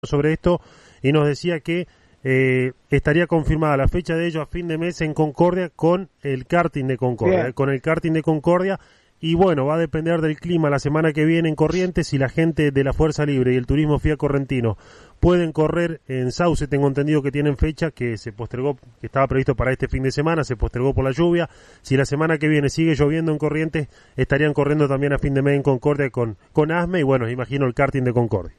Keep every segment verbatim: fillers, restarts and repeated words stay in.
sobre esto y nos decía que eh, estaría confirmada la fecha de ellos a fin de mes en Concordia con el karting de Concordia, eh, con el karting de Concordia. Y bueno, va a depender del clima la semana que viene en Corrientes, si la gente de la Fuerza Libre y el Turismo F I A Correntino pueden correr en Sauce. Tengo entendido que tienen fecha que se postergó, que estaba previsto para este fin de semana, se postergó por la lluvia. Si la semana que viene sigue lloviendo en Corrientes, estarían corriendo también a fin de mes en Concordia con, con ASME y bueno, imagino el karting de Concordia.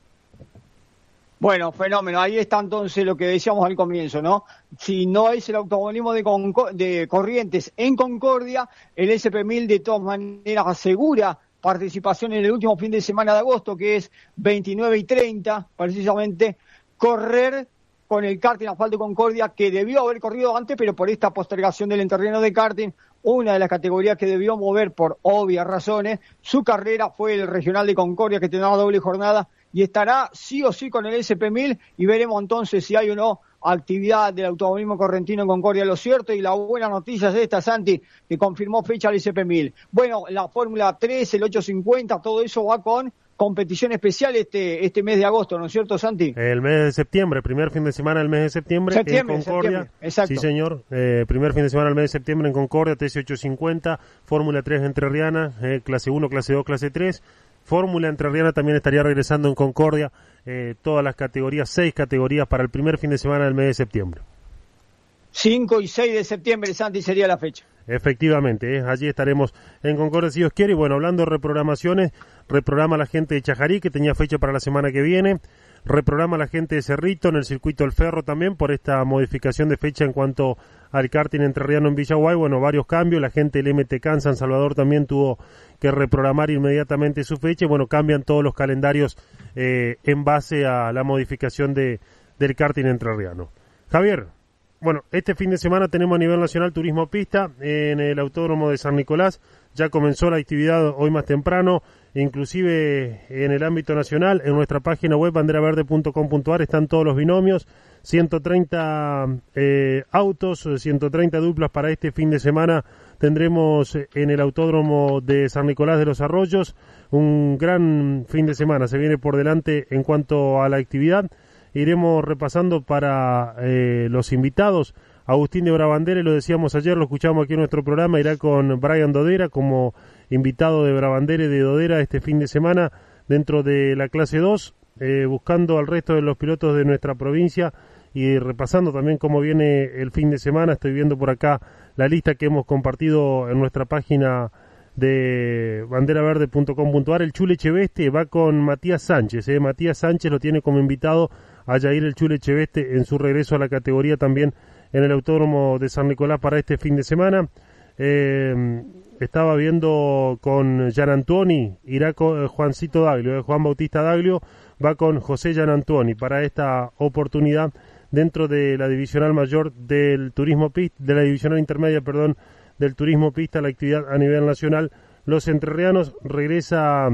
Bueno, fenómeno. Ahí está entonces lo que decíamos al comienzo, ¿no? Si no es el automovilismo de, Concor- de Corrientes en Concordia, el S P mil de todas maneras asegura participación en el último fin de semana de agosto, que es veintinueve y treinta, precisamente, correr con el karting Asfalto Concordia, que debió haber corrido antes, pero por esta postergación del entrerriano de karting, una de las categorías que debió mover por obvias razones, su carrera fue el regional de Concordia, que tendrá doble jornada, y estará sí o sí con el S P mil, y veremos entonces si hay o no actividad del automovilismo correntino en Concordia. Lo cierto y la buena noticia es esta, Santi, que confirmó fecha al S P mil. Bueno, la Fórmula tres, el ochocientos cincuenta, todo eso va con competición especial este este mes de agosto, ¿no es cierto, Santi? El mes de septiembre, primer fin de semana del mes de septiembre, septiembre en Concordia. Septiembre, exacto. Sí, señor. Eh, primer fin de semana del mes de septiembre en Concordia, T S ochocientos cincuenta, Fórmula tres entrerriana, eh, clase uno, clase dos, clase tres. Fórmula entrerriana también estaría regresando en Concordia, eh, todas las categorías, seis categorías para el primer fin de semana del mes de septiembre. cinco y seis de septiembre, Santi, sería la fecha. Efectivamente, eh, allí estaremos en Concordia si Dios quiere. Y bueno, hablando de reprogramaciones, reprograma la gente de Chajarí, que tenía fecha para la semana que viene, reprograma la gente de Cerrito en el circuito del Ferro también por esta modificación de fecha en cuanto al karting entrerriano en Villaguay. Bueno, varios cambios, la gente del M T K en San Salvador también tuvo que reprogramar inmediatamente su fecha y bueno, cambian todos los calendarios eh, en base a la modificación de del karting entrerriano. Javier, bueno, este fin de semana tenemos a nivel nacional turismo pista en el Autódromo de San Nicolás. Ya comenzó la actividad hoy más temprano, inclusive en el ámbito nacional, en nuestra página web bandera verde punto com punto a r están todos los binomios, ciento treinta eh, autos, ciento treinta duplas para este fin de semana. Tendremos en el Autódromo de San Nicolás de los Arroyos un gran fin de semana, se viene por delante en cuanto a la actividad. Iremos repasando para eh, los invitados. Agustín de Brabandere, lo decíamos ayer, lo escuchamos aquí en nuestro programa, irá con Brian Dodera como invitado de Brabandere de Dodera este fin de semana dentro de la clase dos, eh, buscando al resto de los pilotos de nuestra provincia y repasando también cómo viene el fin de semana. Estoy viendo por acá la lista que hemos compartido en nuestra página de bandera verde punto com punto a r. El Chule Cheveste va con Matías Sánchez, eh. Matías Sánchez lo tiene como invitado a Yair el Chule Cheveste en su regreso a la categoría también en el Autódromo de San Nicolás para este fin de semana. Eh, estaba viendo con Gian Antoni, irá con eh, Juancito Daglio, eh, Juan Bautista Daglio va con José Gian Antoni para esta oportunidad dentro de la divisional mayor del turismo pista, de la divisional intermedia, perdón, del turismo pista, la actividad a nivel nacional. Los entrerrianos regresa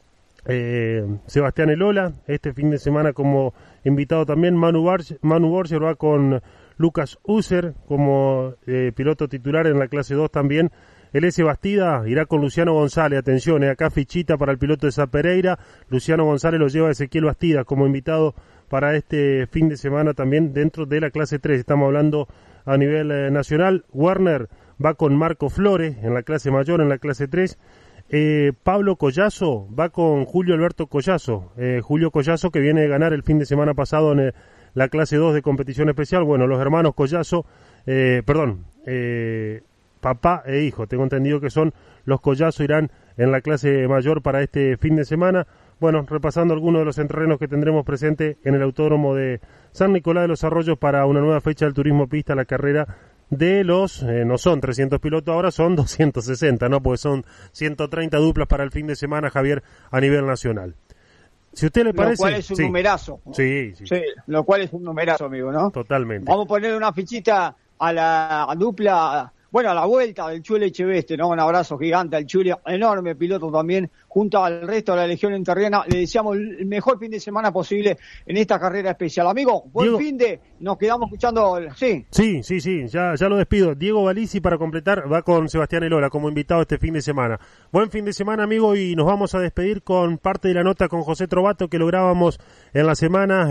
eh, Sebastián Elola este fin de semana como invitado también. Manu, Bar- Manu Borger va con Lucas User como eh, piloto titular en la clase dos también. El S. Bastida irá con Luciano González, atención, eh, acá fichita para el piloto de Zapereira. Luciano González lo lleva Ezequiel Bastida como invitado para este fin de semana también dentro de la clase tres. Estamos hablando a nivel eh, nacional. Werner va con Marco Flores en la clase mayor, en la clase tres. Eh, Pablo Collazo va con Julio Alberto Collazo. Eh, Julio Collazo que viene de ganar el fin de semana pasado en el, la clase dos de competición especial. Bueno, los hermanos Collazo, eh, perdón, eh, papá e hijo, tengo entendido que son los Collazo, irán en la clase mayor para este fin de semana. Bueno, repasando algunos de los entrenos que tendremos presente en el Autódromo de San Nicolás de los Arroyos para una nueva fecha del turismo pista, la carrera de los, eh, no son trescientos pilotos ahora, son doscientos sesenta, ¿no? Pues son ciento treinta duplas para el fin de semana, Javier, a nivel nacional. Si a usted le parece... Lo cual es un sí. numerazo. Sí, sí. Sí, lo cual es un numerazo, amigo, ¿no? Totalmente. Vamos a poner una fichita a la dupla Bueno, a la vuelta del Chule Echeveste, ¿no? Un abrazo gigante al Chule, enorme piloto también, junto al resto de la Legión Entrerriana. Le deseamos el mejor fin de semana posible en esta carrera especial. Amigo, buen Diego, fin de, nos quedamos escuchando, sí. Sí, sí, sí, ya, ya lo despido. Diego Balisi, para completar, va con Sebastián Elora como invitado este fin de semana. Buen fin de semana, amigo, y nos vamos a despedir con parte de la nota con José Trovato que lográbamos en la semana.